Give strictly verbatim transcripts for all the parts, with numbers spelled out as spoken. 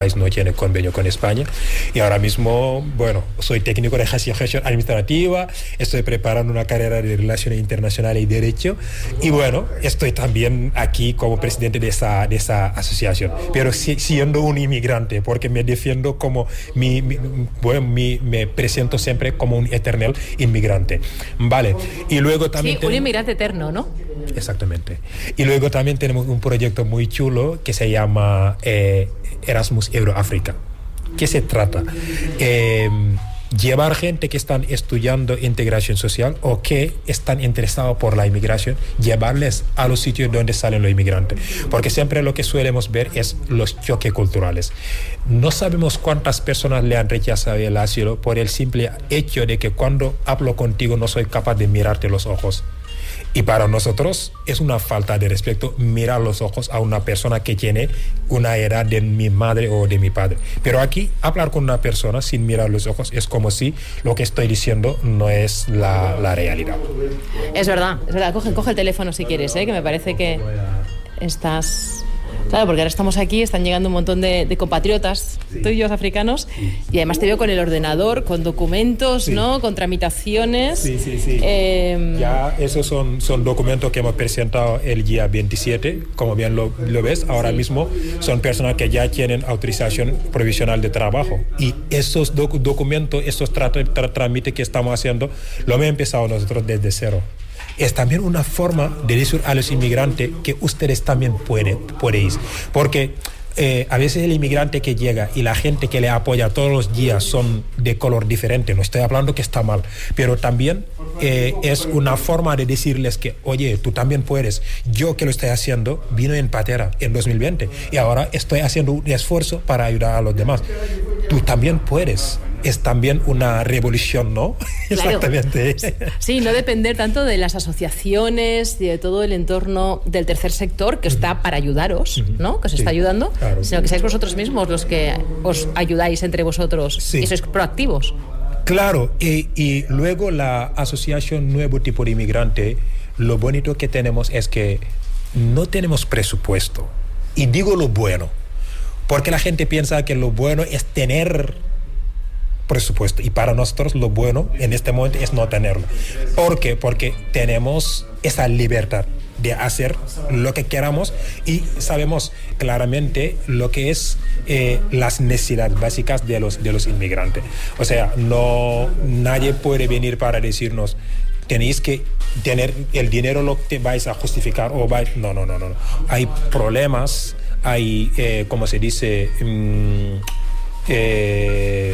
país no tiene convenio con España. Y ahora mismo, bueno, soy técnico de gestión administrativa, estoy preparando una carrera de Relaciones Internacionales y Derecho, y bueno, estoy también aquí como presidente de esa, de esa asociación, pero si, siendo un inmigrante, porque me defiendo como, mi, mi, bueno, mi, me presento siempre como un eterno inmigrante. Vale, y luego también... Sí, un inmigrante eterno, ¿no? Exactamente. Y luego también tenemos un proyecto muy chulo que se llama eh, Erasmus Euroáfrica. ¿Qué se trata? Eh, llevar gente que están estudiando integración social o que están interesados por la inmigración, llevarles a los sitios donde salen los inmigrantes. Porque siempre lo que solemos ver es los choques culturales. No sabemos cuántas personas le han rechazado el asilo por el simple hecho de que cuando hablo contigo no soy capaz de mirarte los ojos. Y para nosotros es una falta de respeto mirar los ojos a una persona que tiene una edad de mi madre o de mi padre. Pero aquí, hablar con una persona sin mirar los ojos es como si lo que estoy diciendo no es la, la realidad. Es verdad, es verdad. Coge, coge el teléfono si quieres, ¿eh? Que me parece que estás... Claro, porque ahora estamos aquí, están llegando un montón de, de compatriotas sí. tuyos africanos y además te veo con el ordenador, con documentos, sí. ¿no? Con tramitaciones. Sí, sí, sí. Eh, ya esos son, son documentos que hemos presentado el día veintisiete, como bien lo, lo ves. Ahora sí. mismo son personas que ya tienen autorización provisional de trabajo y esos doc- documentos, esos trámites tra- tra- que estamos haciendo, lo hemos empezado nosotros desde cero. Es también una forma de decir a los inmigrantes que ustedes también pueden, podéis. Porque eh, a veces el inmigrante que llega y la gente que le apoya todos los días son de color diferente. No estoy hablando que está mal, pero también eh, es una forma de decirles que, oye, tú también puedes. Yo que lo estoy haciendo, vino en patera en dos mil veinte y ahora estoy haciendo un esfuerzo para ayudar a los demás. Tú también puedes. Es también una revolución, ¿no? Claro. Exactamente. Sí, no depender tanto de las asociaciones y de todo el entorno del tercer sector que está para ayudaros, ¿no? Que os está sí, ayudando, claro. Sino que seáis vosotros mismos los que os ayudáis entre vosotros sí. y sois proactivos. Claro, y, y luego la asociación Nuevo Tipo de Inmigrante, lo bonito que tenemos es que no tenemos presupuesto. Y digo lo bueno, porque la gente piensa que lo bueno es tener presupuesto y para nosotros lo bueno en este momento es no tenerlo. ¿Por qué? Porque tenemos esa libertad de hacer lo que queramos y sabemos claramente lo que es eh, las necesidades básicas de los, de los inmigrantes. O sea, no, nadie puede venir para decirnos tenéis que tener el dinero lo que vais a justificar o vais... No, no, no, no. Hay problemas, hay, eh, ¿cómo se dice? Mm, eh,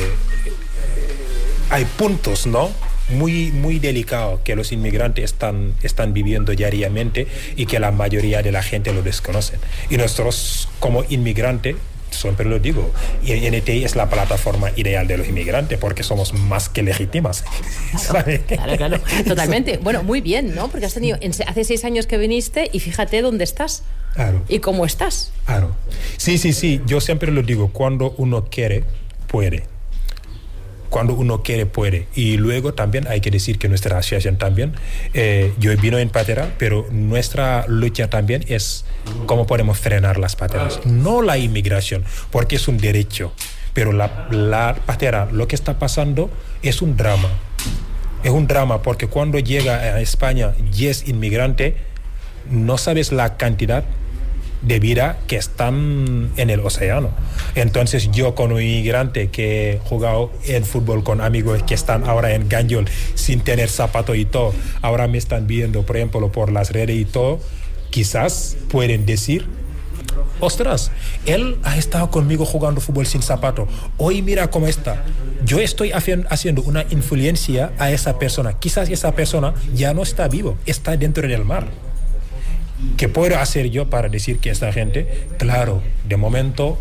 hay puntos, ¿no? Muy, muy delicados que los inmigrantes están, están viviendo diariamente y que la mayoría de la gente lo desconocen. Y nosotros, como inmigrantes, siempre lo digo, y N T I es la plataforma ideal de los inmigrantes porque somos más que legítimas. Claro, claro, claro, totalmente. Bueno, muy bien, ¿no? Porque has tenido, hace seis años que viniste y fíjate dónde estás. Claro. ¿Y cómo estás? Claro. Sí, sí, sí. Yo siempre lo digo, cuando uno quiere, puede. Cuando uno quiere, puede. Y luego también hay que decir que nuestra asociación también, eh, yo vino en patera, pero nuestra lucha también es cómo podemos frenar las pateras. No la inmigración, porque es un derecho, pero la, la patera, lo que está pasando es un drama. Es un drama porque cuando llega a España diez inmigrantes, no sabes la cantidad de vida que están en el océano. Entonces yo como inmigrante que he jugado en fútbol con amigos que están ahora en Ganjol sin tener zapato y todo, ahora me están viendo por ejemplo por las redes y todo, quizás pueden decir, ostras, él ha estado conmigo jugando fútbol sin zapato, hoy mira cómo está. Yo estoy haciendo una influencia a esa persona, quizás esa persona ya no está vivo, está dentro del mar. ¿Qué puedo hacer yo para decir que esta gente, claro, de momento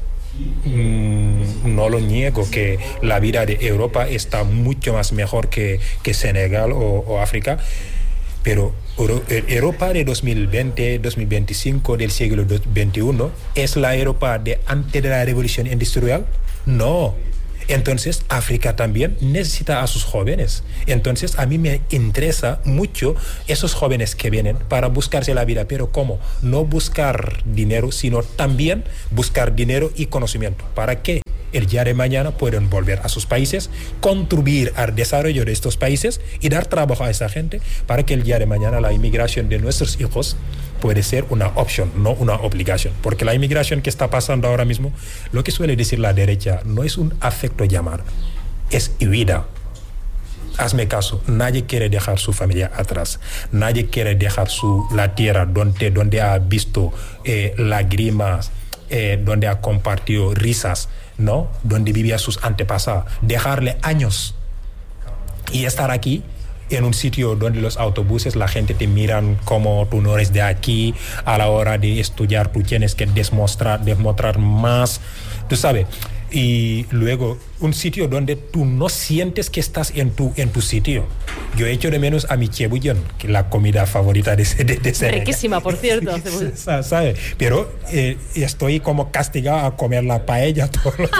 mmm, no lo niego, que la vida de Europa está mucho más mejor que, que Senegal o, o África, pero Europa de dos mil veinte, dos mil veinticinco, del siglo veintiuno, ¿es la Europa de antes de la revolución industrial? No. Entonces África también necesita a sus jóvenes. Entonces a mí me interesa mucho esos jóvenes que vienen para buscarse la vida, pero ¿cómo? No buscar dinero, sino también buscar dinero y conocimiento. ¿Para qué? el día de mañana pueden volver a sus países, contribuir al desarrollo de estos países y dar trabajo a esa gente para que el día de mañana la inmigración de nuestros hijos puede ser una opción, no una obligación. Porque la inmigración que está pasando ahora mismo, lo que suele decir la derecha, no es un afecto llamar, es huida. Hazme caso, nadie quiere dejar su familia atrás, nadie quiere dejar su, la tierra donde, donde ha visto eh, lágrimas, eh, donde ha compartido risas, ¿no? Donde vivía sus antepasados, dejarle años y estar aquí en un sitio donde los autobuses la gente te miran como tú no eres de aquí, a la hora de estudiar tú tienes que demostrar, demostrar más, tú sabes. Y luego un sitio donde tú no sientes que estás en tu, en tu sitio. Yo echo de menos a mi chebullón, que es la comida favorita de, de, de Senegal. Riquísima, por cierto. ¿Sabe? Pero eh, estoy como castigado a comer la paella todo lo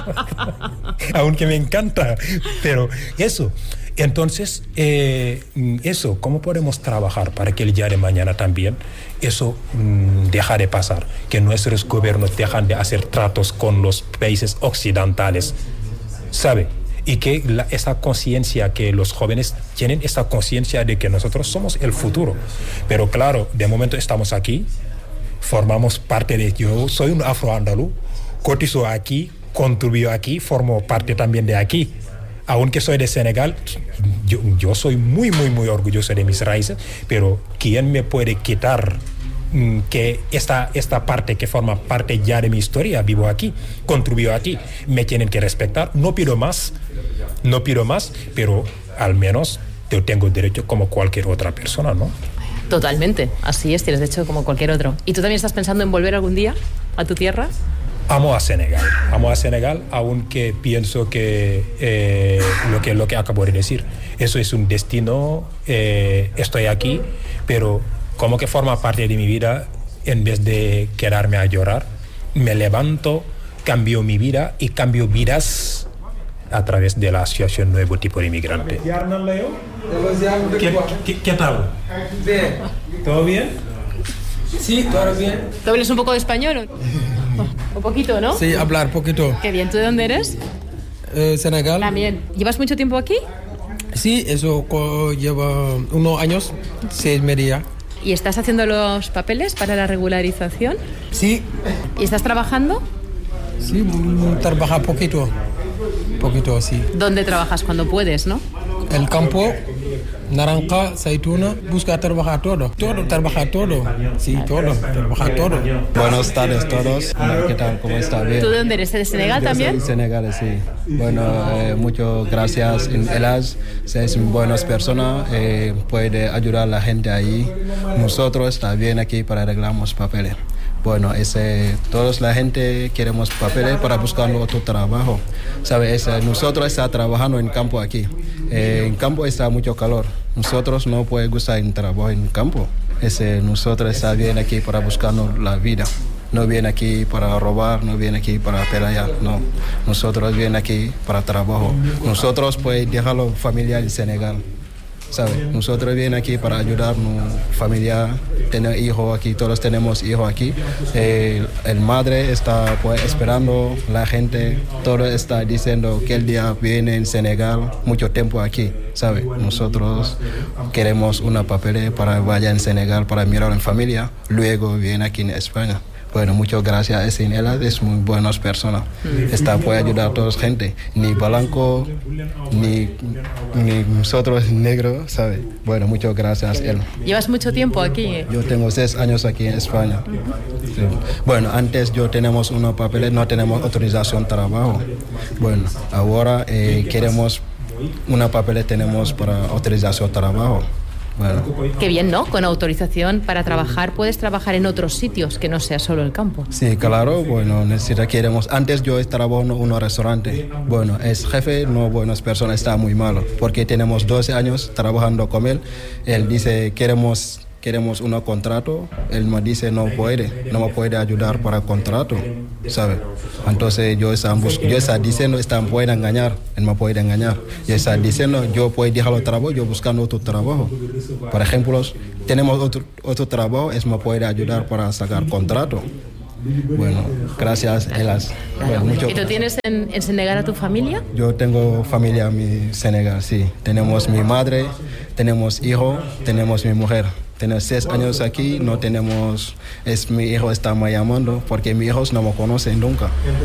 aunque me encanta. Pero eso. Entonces, eh, eso, ¿cómo podemos trabajar para que el día de mañana también eso mmm, deja de pasar? Que nuestros gobiernos dejan de hacer tratos con los países occidentales, ¿sabe? Y que la, esa conciencia, que los jóvenes tienen esa conciencia de que nosotros somos el futuro. Pero claro, de momento estamos aquí, formamos parte de... Yo soy un afroandaluz, cotizo aquí, contribuyo aquí, formo parte también de aquí. Aunque soy de Senegal, yo, yo soy muy, muy, muy orgulloso de mis raíces, pero ¿quién me puede quitar mm, que esta, esta parte que forma parte ya de mi historia, vivo aquí, contribuyo aquí? Me tienen que respetar, no pido más, no pido más, pero al menos yo tengo derecho como cualquier otra persona, ¿no? Totalmente, así es, tienes derecho como cualquier otro. ¿Y tú también estás pensando en volver algún día a tu tierra? Amo a Senegal, amo a Senegal, aunque pienso que, eh, lo que lo que acabo de decir, eso es un destino, eh, estoy aquí, pero como que forma parte de mi vida, en vez de quedarme a llorar, me levanto, cambio mi vida y cambio vidas a través de la Asociación Nuevo Tipo de Inmigrante. ¿Qué, qué, qué tal? ¿Todo bien? Sí, todo bien. ¿Tú hablas un poco de español? Un poquito, ¿no? Sí, hablar poquito. Qué bien. ¿Tú de dónde eres? Eh, Senegal. También. ¿Llevas mucho tiempo aquí? Sí, eso co- lleva unos años, seis media. ¿Y estás haciendo los papeles para la regularización? Sí. ¿Y estás trabajando? Sí, mm, trabaja poquito. Poquito, sí. ¿Dónde trabajas cuando puedes, no? El campo, naranja, aceituna, busca trabajar todo. Todo, trabaja todo. Sí, todo, trabaja todo. Buenas tardes a todos. ¿Qué tal? ¿Cómo está? Bien. ¿Tú de dónde eres? ¿De Senegal también? De Senegal, sí. Bueno, eh, muchas gracias. Elas es buena persona, eh, puede ayudar a la gente ahí. Nosotros también aquí para arreglar los papeles. Bueno, ese, todos la gente queremos papeles para buscar otro trabajo. ¿Sabes? Nosotros estamos trabajando en campo aquí. Eh, en campo está mucho calor. Nosotros no podemos gustar en trabajo en campo. Ese, nosotros estamos bien aquí para buscar la vida. No viene aquí para robar, no viene aquí para pelear, no. Nosotros viene aquí para trabajo. Nosotros pues dejarlo familiar en Senegal. ¿Sabe? Nosotros viene aquí para ayudar a nuestra familia, tener hijos aquí, todos tenemos hijos aquí. Eh, el madre está pues, esperando, la gente, todo está diciendo que el día viene en Senegal, mucho tiempo aquí, ¿sabe? Nosotros queremos una papelera para vaya en Senegal para mirar en familia, luego viene aquí en España. Bueno, muchas gracias. Es en ella, es muy buenas personas. Esta puede ayudar a toda la gente. Ni blanco, ni, ni nosotros negros, ¿sabe? Bueno, muchas gracias. Él. ¿Llevas mucho tiempo aquí? Yo tengo seis años aquí en España. Sí. Bueno, antes yo tenemos unos papeles, no tenemos autorización de trabajo. Bueno, ahora eh, queremos una papelera, tenemos para autorización de trabajo. Bueno. Qué bien, ¿no? Con autorización para trabajar puedes trabajar en otros sitios que no sea solo el campo. Sí, claro. Bueno, necesita queremos. Antes yo trabajaba en un restaurante. Bueno, es jefe, no buenas personas, está muy malo. Porque tenemos doce años trabajando con él. Él dice, queremos... Queremos un contrato, él me dice no puede, no me puede ayudar para el contrato, ¿sabe? Entonces yo estaba, yo estaba diciendo, están puede engañar, él me puede engañar. Yo estaba diciendo, yo puedo dejar el trabajo, yo buscando otro trabajo. Por ejemplo, tenemos otro, otro trabajo, él me puede ayudar para sacar contrato. Bueno, gracias, Elas. Bueno, mucho... ¿Y tú tienes en, en Senegal a tu familia? Yo tengo familia en Senegal, sí. Tenemos mi madre, tenemos hijo, tenemos mi mujer. Tenemos seis años aquí, no tenemos, es, mi hijo está me llamando porque mis hijos no me conocen nunca.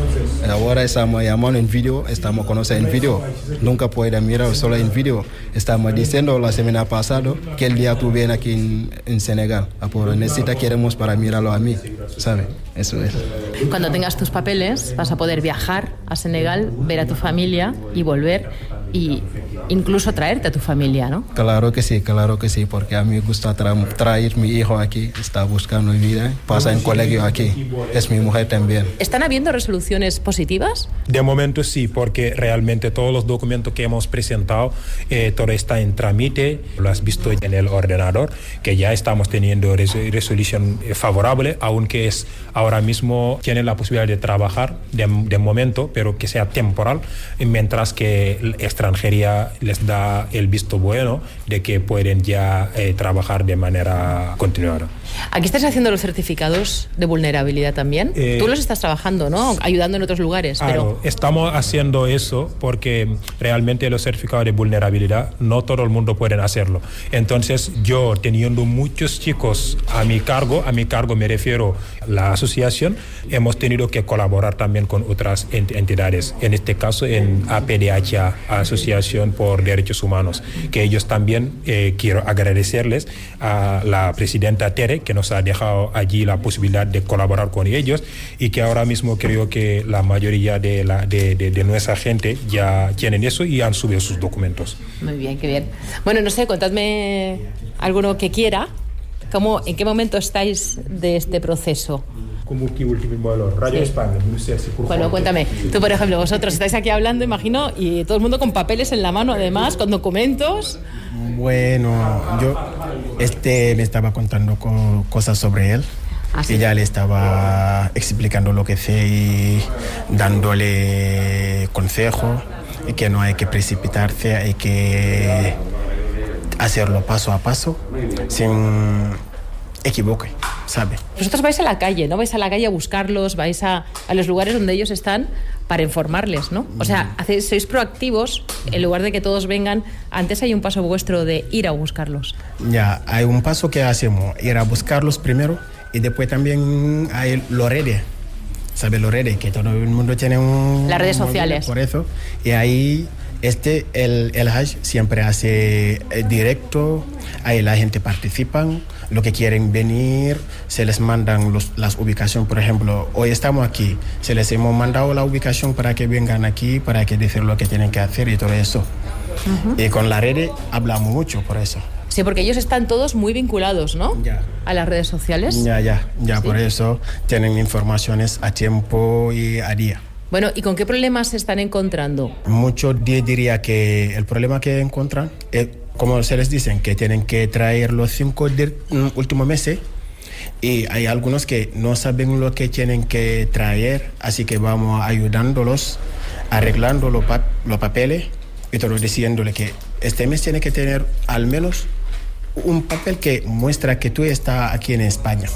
Ahora estamos llamando en vídeo, estamos conociendo en vídeo. Nunca pueden mirar solo en vídeo. Estamos diciendo la semana pasada que el día tú vienes aquí en, en Senegal. Pero necesita, queremos para mirarlo a mí, ¿sabes? Eso es. Cuando tengas tus papeles vas a poder viajar a Senegal, ver a tu familia y volver y incluso traerte a tu familia, ¿no? Claro que sí, claro que sí, porque a mí me gusta tra- traer mi hijo aquí, está buscando vida, pasa en colegio aquí, es mi mujer también. ¿Están habiendo resoluciones positivas? De momento sí, porque realmente todos los documentos que hemos presentado, eh, todo está en trámite, lo has visto en el ordenador, que ya estamos teniendo res- resolución favorable, aunque es ahora mismo tienen la posibilidad de trabajar de, de momento, pero que sea temporal, mientras que la extranjería les da el visto bueno de que pueden ya eh, trabajar de manera continuada. Aquí estás haciendo los certificados de vulnerabilidad también. Eh, Tú los estás trabajando, ¿no? Ayudando en otros lugares. Claro, pero... estamos haciendo eso porque realmente los certificados de vulnerabilidad no todo el mundo puede hacerlo. Entonces yo, teniendo muchos chicos a mi cargo, a mi cargo me refiero a la asociación, hemos tenido que colaborar también con otras ent- entidades. En este caso en A P D H A, Asociación por Derechos Humanos, que ellos también eh, quiero agradecerles a la presidenta Tere, que nos ha dejado allí la posibilidad de colaborar con ellos y que ahora mismo creo que la mayoría de, la, de, de, de nuestra gente ya tienen eso y han subido sus documentos. Muy bien, qué bien. Bueno, no sé, contadme alguno que quiera. ¿Cómo, ¿En qué momento estáis de este proceso? Como que último modelo, Radio Sí. España, no sé si por Bueno, favor. cuéntame. Tú, por ejemplo, vosotros estáis aquí hablando, imagino, y todo el mundo con papeles en la mano, además, con documentos. Bueno, yo este me estaba contando co- cosas sobre él. ¿Ah, sí? Y ya le estaba explicando lo que sé y dándole consejo y que no hay que precipitarse, hay que hacerlo paso a paso sin equivoque, ¿sabe? Vosotros vais a la calle, ¿no? Vais a la calle a buscarlos, vais a, a los lugares donde ellos están para informarles, ¿no? O sea, hacéis, sois proactivos en lugar de que todos vengan. Antes hay un paso vuestro de ir a buscarlos. Ya, hay un paso que hacemos, ir a buscarlos primero y después también hay los redes, ¿sabe? Los redes, que todo el mundo tiene un... Las redes un sociales. Por eso, y ahí este, el, el hash siempre hace eh, directo, ahí la gente participa, lo que quieren venir, se les mandan los, las ubicaciones, por ejemplo, hoy estamos aquí, se les hemos mandado la ubicación para que vengan aquí, para que decir lo que tienen que hacer y todo eso. Uh-huh. Y con la red hablamos mucho por eso. Sí, porque ellos están todos muy vinculados, ¿no? Ya. A las redes sociales. Ya, ya, ya, ¿Sí? Por eso tienen informaciones a tiempo y a día. Bueno, ¿y con qué problemas se están encontrando? Muchos diría que el problema que encuentran es, como se les dicen, que tienen que traer los cinco de, um, últimos meses y hay algunos que no saben lo que tienen que traer, así que vamos ayudándolos, arreglando los, pap- los papeles y todo diciéndole que este mes tiene que tener al menos un papel que muestra que tú estás aquí en España.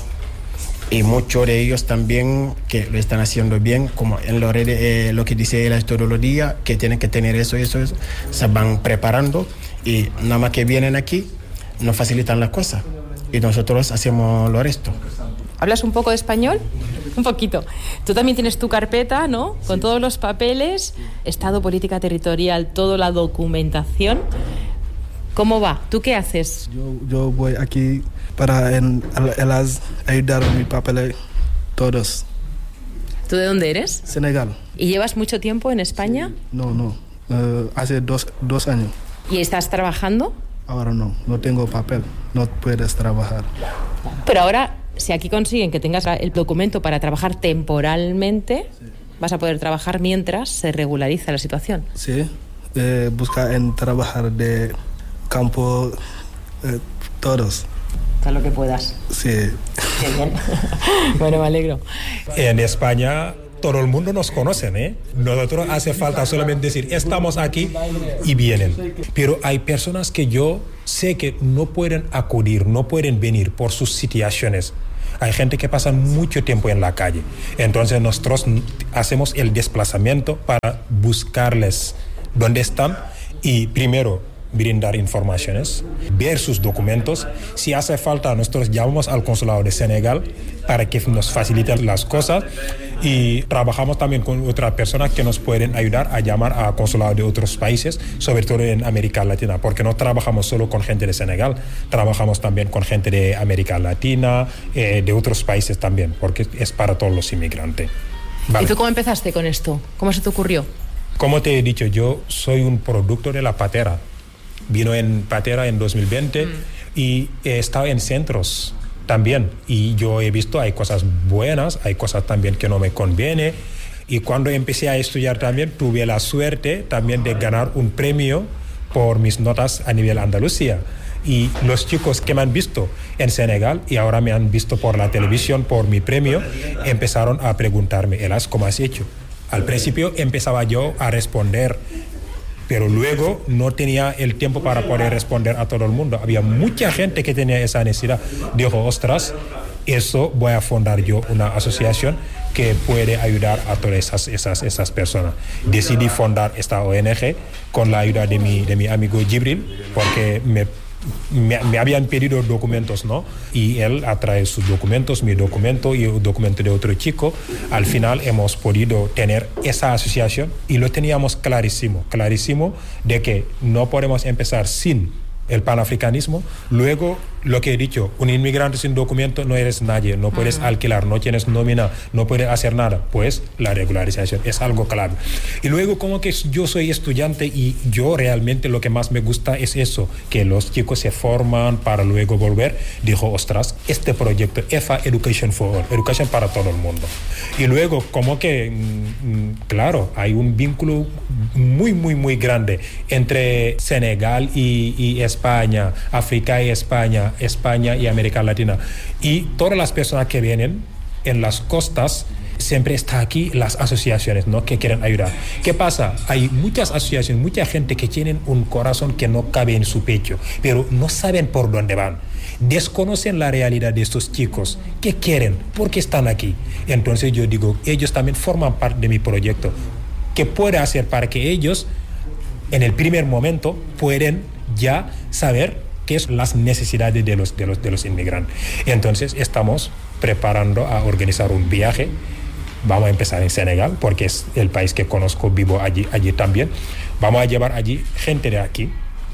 Y muchos de ellos también que lo están haciendo bien, como en lo, eh, lo que dice él todos los días, que tienen que tener eso, eso, eso, se van preparando y nada más que vienen aquí nos facilitan las cosas y nosotros hacemos lo resto. ¿Hablas un poco de español? Un poquito. Tú también tienes tu carpeta, ¿no? Con sí. Todos los papeles, Estado, política territorial, toda la documentación. ¿Cómo va? ¿Tú qué haces? Yo, yo voy aquí para en, elas ayudar a mi papeles todos. ¿Tú de dónde eres? Senegal. ¿Y llevas mucho tiempo en España? Sí. No, no. Uh, hace dos, dos años. ¿Y estás trabajando? Ahora no. No tengo papel. No puedes trabajar. Pero ahora, si aquí consiguen que tengas el documento para trabajar temporalmente, sí. Vas a poder trabajar mientras se regulariza la situación. Sí. Eh, busca en trabajar de campo eh, todos. Haz lo que puedas. Sí. Qué bien. Bueno, me alegro. En España todo el mundo nos conoce, ¿eh? Nosotros hace falta solamente decir, estamos aquí y vienen. Pero hay personas que yo sé que no pueden acudir, no pueden venir por sus situaciones. Hay gente que pasa mucho tiempo en la calle. Entonces nosotros hacemos el desplazamiento para buscarles dónde están y primero brindar informaciones, ver sus documentos. Si hace falta, nosotros llamamos al consulado de Senegal para que nos faciliten las cosas y trabajamos también con otras personas que nos pueden ayudar a llamar a consulados de otros países, sobre todo en América Latina, porque no trabajamos solo con gente de Senegal, trabajamos también con gente de América Latina, eh, de otros países también, porque es para todos los inmigrantes. Vale. ¿Y tú cómo empezaste con esto? ¿Cómo se te ocurrió? Como te he dicho, yo soy un producto de la patera. Vino en Patera en dos mil veinte mm. y he estado en centros también. Y yo he visto, hay cosas buenas, hay cosas también que no me conviene. Y cuando empecé a estudiar también, tuve la suerte también de ganar un premio por mis notas a nivel Andalucía. Y los chicos que me han visto en Senegal y ahora me han visto por la televisión, por mi premio, empezaron a preguntarme, Elas, ¿cómo has hecho? Al principio empezaba yo a responder, pero luego no tenía el tiempo para poder responder a todo el mundo. Había mucha gente que tenía esa necesidad. Dijo, ostras, eso voy a fundar yo una asociación que puede ayudar a todas esas, esas, esas personas. Decidí fundar esta O N G con la ayuda de mi, de mi amigo Jibril, porque me Me, me habían pedido documentos, ¿no? Y él a través de sus documentos, mi documento y el documento de otro chico, al final hemos podido tener esa asociación y lo teníamos clarísimo, clarísimo de que no podemos empezar sin el panafricanismo. Luego, lo que he dicho, un inmigrante sin documento no eres nadie, no puedes uh-huh. alquilar, no tienes nómina, no puedes hacer nada. Pues la regularización es algo clave. Y luego, como que yo soy estudiante y yo realmente lo que más me gusta es eso, que los chicos se forman para luego volver. Dijo, ostras, este proyecto, E F A Education for All, educación para todo el mundo. Y luego, como que, mm, claro, hay un vínculo muy, muy, muy grande entre Senegal y, y España, África y España, España y América Latina. Y todas las personas que vienen en las costas, siempre está aquí las asociaciones, ¿no? Que quieren ayudar. ¿Qué pasa? Hay muchas asociaciones, mucha gente que tienen un corazón que no cabe en su pecho, pero no saben por dónde van. Desconocen la realidad de estos chicos. ¿Qué quieren? ¿Por qué están aquí? Entonces yo digo, ellos también forman parte de mi proyecto. ¿Qué puede hacer para que ellos, en el primer momento, pueden ya saber qué son las necesidades de los, de los, de los inmigrantes? Entonces estamos preparando a organizar un viaje. Vamos a empezar en Senegal, porque es el país que conozco, vivo allí, allí también. Vamos a llevar allí gente de aquí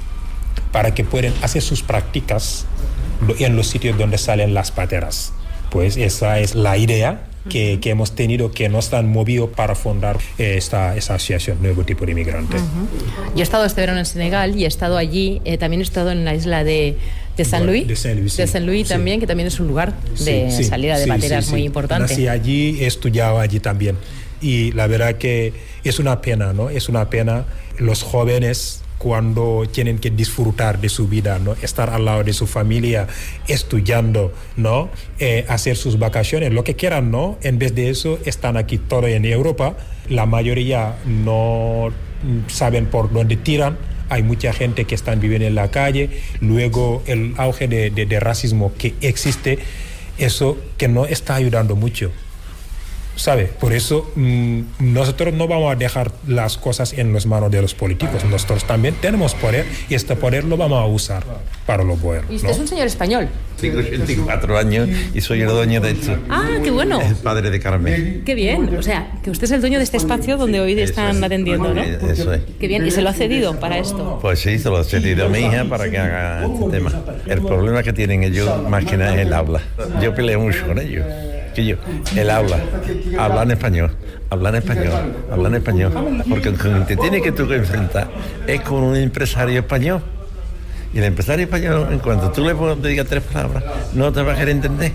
para que puedan hacer sus prácticas en los sitios donde salen las pateras. Pues esa es la idea que, uh-huh. que hemos tenido, que nos han movido para fundar esta, esta asociación, Nuevo Tipo de Inmigrante. Uh-huh. Yo he estado este verano en Senegal y he estado allí, eh, también he estado en la isla de, de San Luis, de Saint Louis, sí. de Saint Louis también, sí. Que también es un lugar de sí, sí, salida de sí, pateras sí, muy sí. importante. Nací allí, he estudiado allí también. Y la verdad que es una pena, ¿no? Es una pena los jóvenes cuando tienen que disfrutar de su vida, ¿no? Estar al lado de su familia, estudiando, ¿no? Eh, hacer sus vacaciones, lo que quieran, ¿no? En vez de eso, están aquí todo en Europa. La mayoría no saben por dónde tiran. Hay mucha gente que están viviendo en la calle. Luego, el auge de, de, de racismo que existe, eso que no está ayudando mucho. ¿Sabe? Por eso mmm, nosotros no vamos a dejar las cosas en las manos de los políticos. Nosotros también tenemos poder y este poder lo vamos a usar para lo bueno. ¿Y usted ¿no? es un señor español? Tengo ochenta y cuatro años y soy el dueño de esto. Ah, qué bueno. El padre de Carmen. Qué bien. O sea, que usted es el dueño de este espacio donde hoy están atendiendo, ¿no? Eso es. Qué bien. ¿Y se lo ha cedido para esto? Pues sí, se lo ha cedido a mi hija para que haga este tema. El problema que tienen ellos más que nada es el habla. Yo peleo mucho con ellos. Que yo, el habla, hablan español, hablan español, hablan español. Porque con quien te tiene que tú enfrentar es con un empresario español. Y el empresario español, en cuanto tú le digas tres palabras, no te va a querer entender.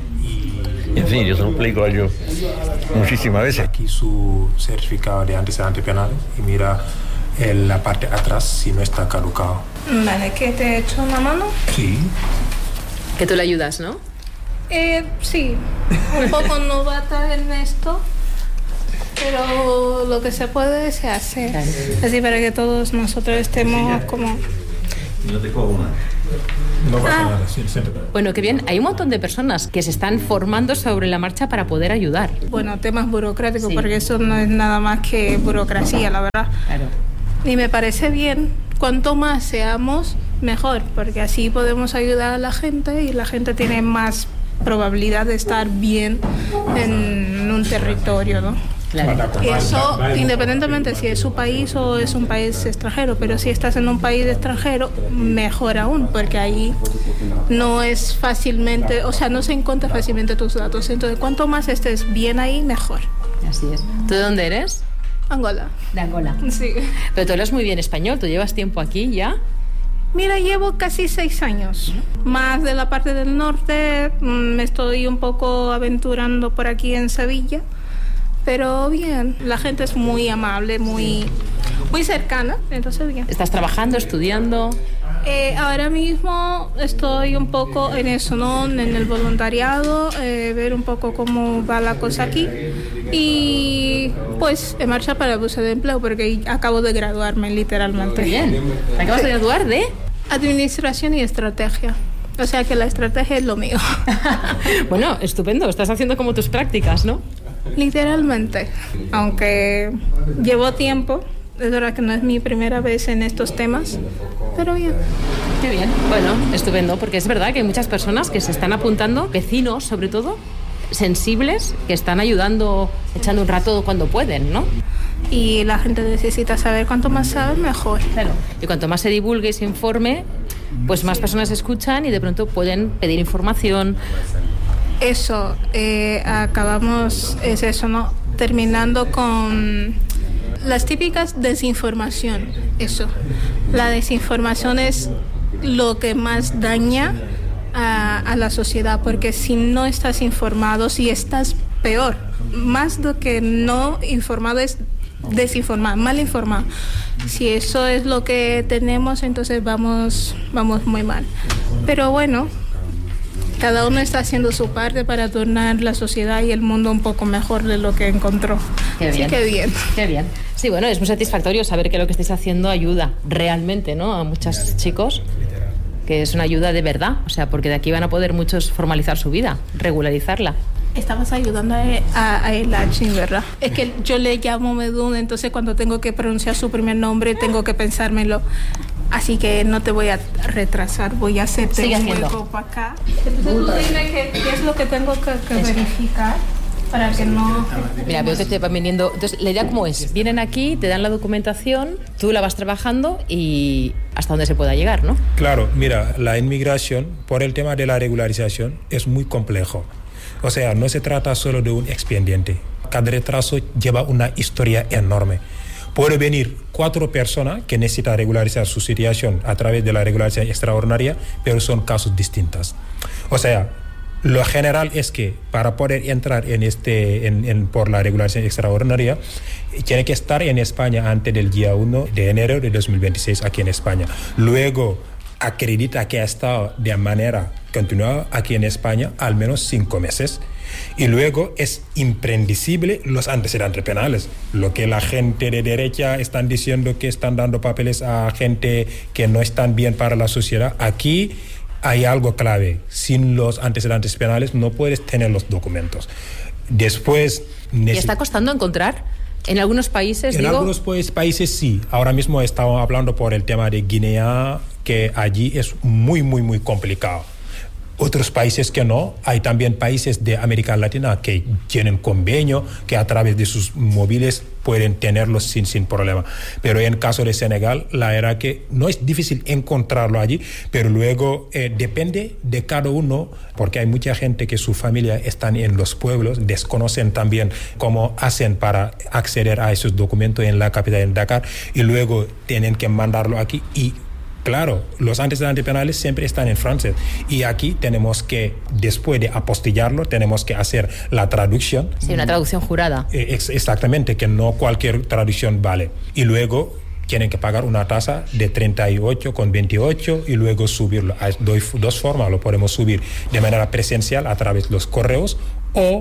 En fin, yo se lo explico a ellos muchísimas veces. Aquí su certificado de antecedentes penales y mira en la parte de atrás si no está caducado. Vale, ¿que te he hecho una mano? Sí. Que tú le ayudas, ¿no? Eh, sí, un poco novata en esto, pero lo que se puede se hace. Claro. Así para que todos nosotros estemos como No te cojo una. No pasa Ah. nada, sí, siéntate. Bueno, qué bien. Hay un montón de personas que se están formando sobre la marcha para poder ayudar. Bueno, temas burocráticos, Sí. porque eso no es nada más que burocracia, la verdad. Claro. Y me parece bien, cuanto más seamos, mejor, porque así podemos ayudar a la gente y la gente tiene más probabilidad de estar bien en un territorio, ¿no? Claro. Y eso, independientemente si es su país o es un país extranjero, pero si estás en un país extranjero, mejor aún, porque ahí no es fácilmente, o sea, no se encuentra fácilmente tus datos. Entonces, cuanto más estés bien ahí, mejor. Así es. ¿Tú de dónde eres? Angola. De Angola. Sí. Pero tú hablas muy bien español. ¿Tú llevas tiempo aquí ya? Mira, llevo casi seis años. Más de la parte del norte, mm, me estoy un poco aventurando por aquí en Sevilla. Pero bien, la gente es muy amable, muy, muy cercana, entonces bien. ¿Estás trabajando, estudiando? Eh, ahora mismo estoy un poco en eso, ¿no? En el voluntariado, eh, ver un poco cómo va la cosa aquí y pues en marcha para la búsqueda de empleo porque acabo de graduarme literalmente. Qué bien. ¿Te acabas de graduar de? Administración y estrategia. O sea que la estrategia es lo mío. Bueno, estupendo. Estás haciendo como tus prácticas, ¿no? Literalmente. Aunque llevo tiempo, es verdad que no es mi primera vez en estos temas, pero bien. Qué bien. Bueno, estupendo, porque es verdad que hay muchas personas que se están apuntando, vecinos sobre todo, sensibles, que están ayudando, echando un rato cuando pueden, ¿no? Y la gente necesita saber cuanto más sabe, mejor. Claro. Y cuanto más se divulgue y se informe, pues más personas escuchan y de pronto pueden pedir información. Eso, eh, acabamos, es eso, ¿no? Terminando con las típicas desinformación, eso. La desinformación es lo que más daña a, a la sociedad, porque si no estás informado, si estás peor, más lo que no informado es desinformado, mal informado. Si eso es lo que tenemos, entonces vamos, vamos muy mal. Pero bueno, cada uno está haciendo su parte para tornar la sociedad y el mundo un poco mejor de lo que encontró. Qué bien. Así que bien. Qué bien. Sí, bueno, es muy satisfactorio saber que lo que estáis haciendo ayuda realmente, ¿no? A muchos chicos, que es una ayuda de verdad, o sea, porque de aquí van a poder muchos formalizar su vida, regularizarla. Estabas ayudando a, a, a el Achin, ¿verdad? Es que yo le llamo Medun, entonces cuando tengo que pronunciar su primer nombre tengo que pensármelo. Así que no te voy a retrasar, voy a hacerte Sigue un haciendo. hueco para acá. Entonces tú dime qué, qué es lo que tengo que, que verificar para que no... Mira, veo que te van viniendo. Entonces, la idea cómo es, vienen aquí, te dan la documentación, tú la vas trabajando y hasta donde se pueda llegar, ¿no? Claro, mira, la inmigración, por el tema de la regularización, es muy complejo. O sea, no se trata solo de un expediente. Cada retraso lleva una historia enorme. Puede venir cuatro personas que necesitan regularizar su situación a través de la regularización extraordinaria, pero son casos distintos. O sea, lo general es que para poder entrar en este, en, en, por la regularización extraordinaria, tiene que estar en España antes del día uno de enero de dos mil veintiséis aquí en España. Luego, acredita que ha estado de manera continuada aquí en España al menos cinco meses. Y luego es imprescindible los antecedentes penales. Lo que la gente de derecha están diciendo que están dando papeles a gente que no están bien para la sociedad. Aquí hay algo clave. Sin los antecedentes penales no puedes tener los documentos. Después... ¿Y está costando encontrar? En algunos países, En digo... algunos pues, países sí. Ahora mismo estamos hablando por el tema de Guinea, que allí es muy, muy, muy complicado. Otros países que no, hay también países de América Latina que tienen convenio, que a través de sus móviles pueden tenerlos sin, sin problema. Pero en caso de Senegal, la verdad que no es difícil encontrarlo allí, pero luego eh, depende de cada uno, porque hay mucha gente que su familia están en los pueblos, desconocen también cómo hacen para acceder a esos documentos en la capital, en Dakar, y luego tienen que mandarlo aquí y... Claro, los antecedentes penales siempre están en francés y aquí tenemos que, después de apostillarlo, tenemos que hacer la traducción. Sí, una traducción jurada. Eh, ex- exactamente, que no cualquier traducción vale. Y luego tienen que pagar una tasa de treinta y ocho con veintiocho y luego subirlo. Hay dos, dos formas, lo podemos subir de manera presencial a través de los correos o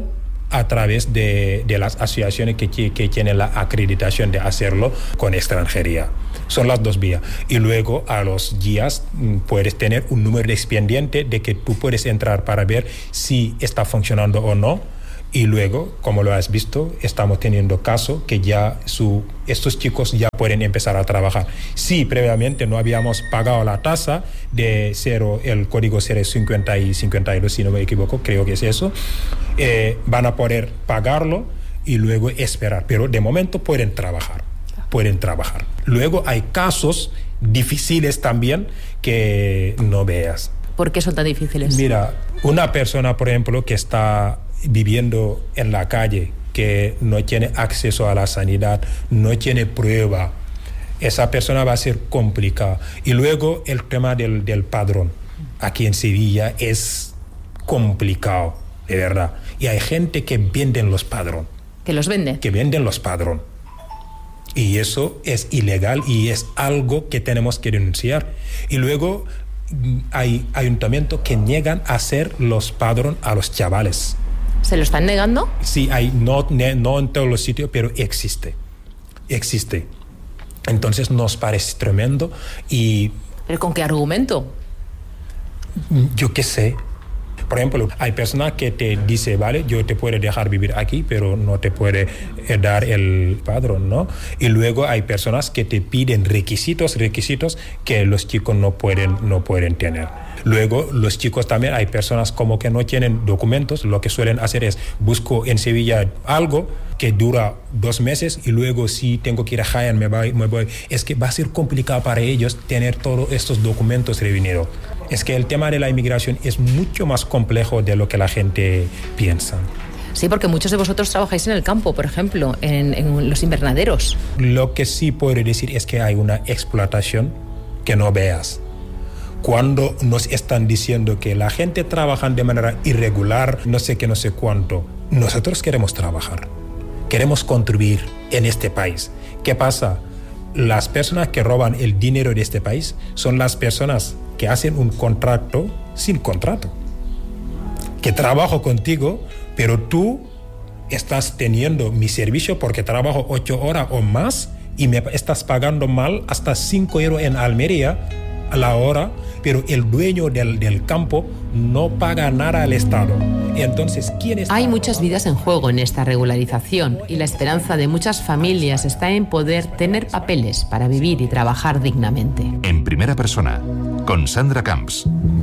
a través de, de las asociaciones que, que tienen la acreditación de hacerlo con extranjería. Son las dos vías. Y luego a los días puedes tener un número de expediente de que tú puedes entrar para ver si está funcionando o no. Y luego, como lo has visto, estamos teniendo caso que ya su, estos chicos ya pueden empezar a trabajar. Si previamente no habíamos pagado la tasa de cero, el código cero cincuenta y cincuenta y dos, si no me equivoco, creo que es eso, eh, van a poder pagarlo y luego esperar. Pero de momento pueden trabajar, pueden trabajar. Luego hay casos difíciles también que no veas. ¿Por qué son tan difíciles? Mira, una persona, por ejemplo, que está viviendo en la calle, que no tiene acceso a la sanidad, no tiene prueba, esa persona va a ser complicada. Y luego el tema del, del padrón. Aquí en Sevilla es complicado, de verdad. Y hay gente que venden los padrón. ¿Que los vende? Que venden los padrón. Y eso es ilegal y es algo que tenemos que denunciar. Y luego hay ayuntamientos que niegan a hacer los padrón a los chavales. ¿Se lo están negando? Sí, hay, no, no en todos los sitios, pero existe. Existe. Entonces nos parece tremendo y... ¿Pero con qué argumento? Yo qué sé. Por ejemplo, hay personas que te dicen, vale, yo te puedo dejar vivir aquí, pero no te puede dar el padrón, ¿no? Y luego hay personas que te piden requisitos, requisitos que los chicos no pueden, no pueden tener. Luego, los chicos también, hay personas como que no tienen documentos, lo que suelen hacer es, busco en Sevilla algo que dura dos meses y luego si tengo que ir a Jaén, me voy, me voy. Es que va a ser complicado para ellos tener todos estos documentos reunidos. Es que el tema de la inmigración es mucho más complejo de lo que la gente piensa. Sí, porque muchos de vosotros trabajáis en el campo, por ejemplo, en, en los invernaderos. Lo que sí puedo decir es que hay una explotación que no veas. Cuando nos están diciendo que la gente trabaja de manera irregular, no sé qué, no sé cuánto, nosotros queremos trabajar, queremos contribuir en este país. ¿Qué pasa? Las personas que roban el dinero de este país son las personas que hacen un contrato sin contrato. Que trabajo contigo, pero tú estás teniendo mi servicio porque trabajo ocho horas o más y me estás pagando mal hasta cinco euros en Almería a la hora, pero el dueño del, del campo no paga nada al Estado. Entonces, ¿quién está? Hay muchas vidas en juego en esta regularización y la esperanza de muchas familias está en poder tener papeles para vivir y trabajar dignamente. En primera persona, con Sandra Camps.